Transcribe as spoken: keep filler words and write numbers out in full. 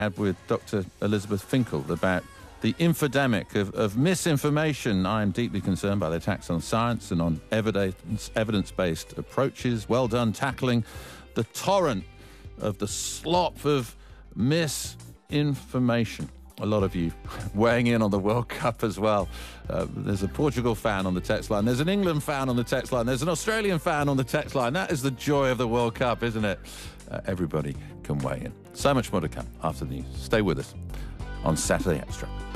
had with Doctor Elizabeth Finkel about the infodemic of, of misinformation. I am deeply concerned by the attacks on science and on evidence, evidence-based approaches. Well done tackling the torrent of the slop of misinformation. A lot of you weighing in on the World Cup as well. Uh, there's a Portugal fan on the text line. There's an England fan on the text line. There's an Australian fan on the text line. That is the joy of the World Cup, isn't it? Uh, everybody can weigh in. So much more to come after the news. Stay with us on Saturday Extra.